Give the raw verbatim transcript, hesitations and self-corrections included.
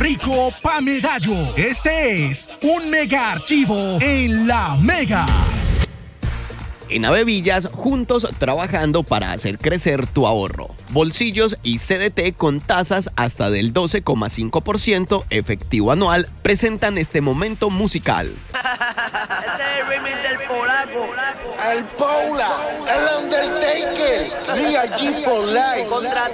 rico pa' medallo. Este es un mega archivo en La Mega. En Avevillas, juntos trabajando para hacer crecer tu ahorro. Bolsillos y C D T con tasas hasta del doce coma cinco por ciento efectivo anual presentan este momento musical. Este es el remix del polaco. El Paula, el Undertaker, Ria G for Life. Contra